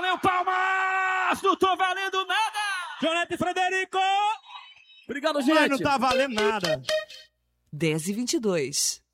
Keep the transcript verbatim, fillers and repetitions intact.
Valeu, palmas! Não tô valendo nada! Jonete e Frederico! Obrigado, gente! Mas não tá valendo nada. dez e vinte e dois.